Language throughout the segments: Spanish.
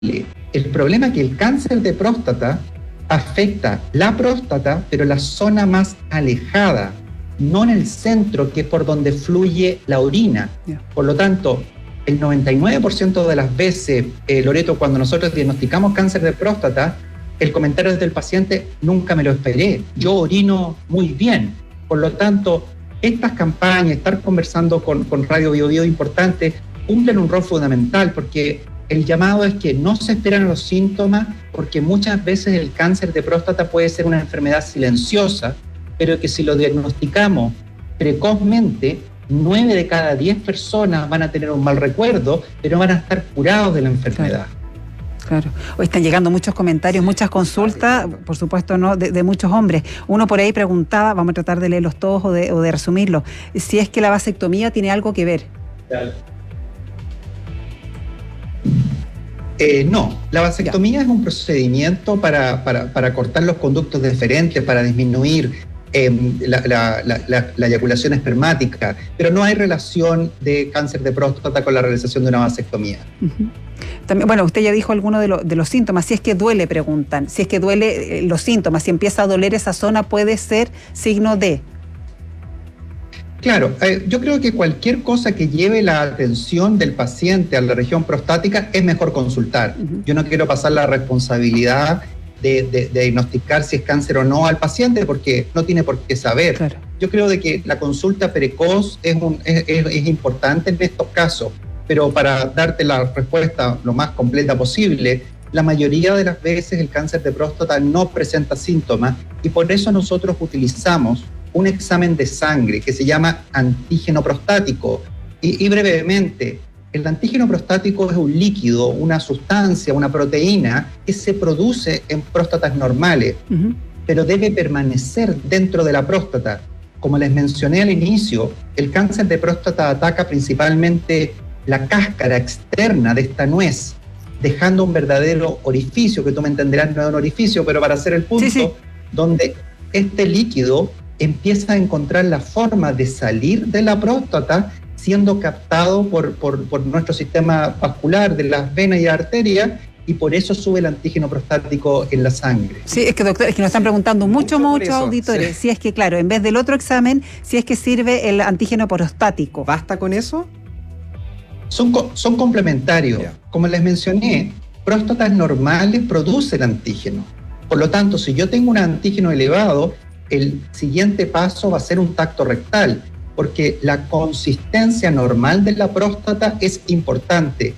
El problema es que el cáncer de próstata afecta la próstata, pero la zona más alejada, no en el centro, que es por donde fluye la orina. Por lo tanto, el 99% de las veces, Loreto, cuando nosotros diagnosticamos cáncer de próstata, el comentario del paciente: nunca me lo esperé, yo orino muy bien. Por lo tanto, estas campañas, estar conversando con Radio Bio Bio importante, cumplen un rol fundamental, porque el llamado es que no se esperan los síntomas, porque muchas veces el cáncer de próstata puede ser una enfermedad silenciosa, pero que si lo diagnosticamos precozmente, 9 de cada 10 personas van a tener un mal recuerdo, pero van a estar curados de la enfermedad. Claro. Hoy están llegando muchos comentarios, muchas consultas, por supuesto, ¿no?, de muchos hombres. Uno por ahí preguntaba, vamos a tratar de leerlos todos o de resumirlos, si es que la vasectomía tiene algo que ver. Claro. No, la vasectomía es un procedimiento para cortar los conductos deferentes, para disminuir la eyaculación espermática, pero no hay relación de cáncer de próstata con la realización de una vasectomía. Uh-huh. También, bueno, usted ya dijo alguno de los síntomas. Si es que duele, preguntan. Si es que duele los síntomas, si empieza a doler esa zona, puede ser signo de... Claro, yo creo que cualquier cosa que lleve la atención del paciente a la región prostática es mejor consultar. Uh-huh. Yo no quiero pasar la responsabilidad de diagnosticar si es cáncer o no al paciente, porque no tiene por qué saber. Claro. Yo creo de que la consulta precoz es importante en estos casos, pero para darte la respuesta lo más completa posible, la mayoría de las veces el cáncer de próstata no presenta síntomas, y por eso nosotros utilizamos un examen de sangre que se llama antígeno prostático. Y brevemente, el antígeno prostático es un líquido, una sustancia, una proteína que se produce en próstatas normales, uh-huh, pero debe permanecer dentro de la próstata. Como les mencioné al inicio, el cáncer de próstata ataca principalmente la cáscara externa de esta nuez, dejando un verdadero orificio, que tú me entenderás, no es un orificio, pero para hacer el punto, sí, donde este líquido empieza a encontrar la forma de salir de la próstata, siendo captado por nuestro sistema vascular de las venas y arterias, y por eso sube el antígeno prostático en la sangre. Sí, es que, doctor, es que nos están preguntando muchos auditores, sí, si es que, claro, en vez del otro examen, si es que sirve el antígeno prostático. ¿Basta con eso? Son complementarios. Yeah. Como les mencioné, próstatas normales producen antígeno. Por lo tanto, si yo tengo un antígeno elevado, el siguiente paso va a ser un tacto rectal, porque la consistencia normal de la próstata es importante.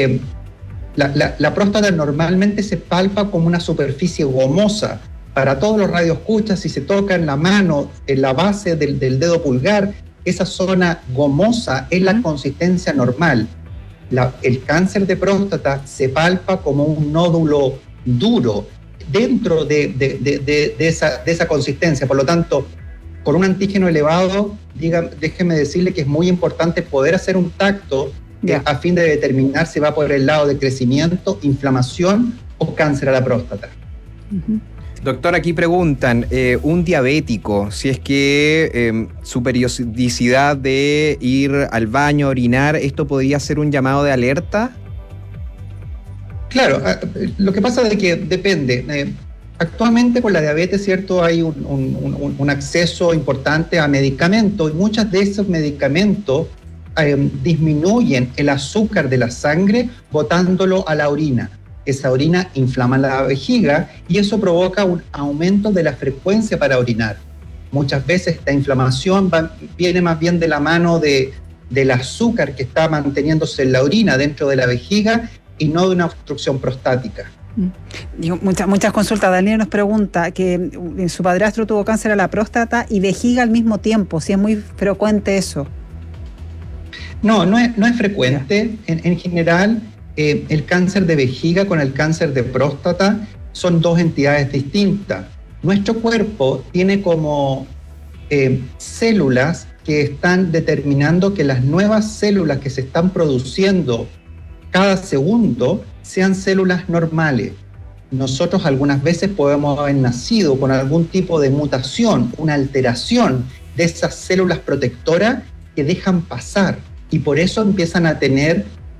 La próstata normalmente se palpa como una superficie gomosa. Para todos los radioescuchas, si se toca en la mano, en la base del dedo pulgar, esa zona gomosa es la consistencia normal. El cáncer de próstata se palpa como un nódulo duro dentro de esa consistencia. Por lo tanto, con un antígeno elevado, déjeme decirle que es muy importante poder hacer un tacto a fin de determinar si va por el lado de crecimiento, inflamación o cáncer a la próstata. Uh-huh. Doctor, aquí preguntan, un diabético, si es que su periodicidad de ir al baño, orinar, ¿esto podría ser un llamado de alerta? Claro, lo que pasa es que depende. Actualmente con la diabetes, ¿cierto?, hay un acceso importante a medicamentos, y muchos de esos medicamentos disminuyen el azúcar de la sangre botándolo a la orina. Esa orina inflama la vejiga y eso provoca un aumento de la frecuencia para orinar. Muchas veces esta inflamación viene más bien de la mano del azúcar que está manteniéndose en la orina dentro de la vejiga y no de una obstrucción prostática. Muchas consultas. Daniel nos pregunta que su padrastro tuvo cáncer a la próstata y vejiga al mismo tiempo, si es muy frecuente eso. No es frecuente. En general, el cáncer de vejiga con el cáncer de próstata son dos entidades distintas. Nuestro cuerpo tiene como células que están determinando que las nuevas células que se están produciendo cada segundo sean células normales. Nosotros algunas veces podemos haber nacido con algún tipo de mutación, una alteración de esas células protectoras que dejan pasar, y por eso empiezan a tener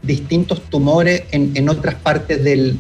distintos tumores en otras partes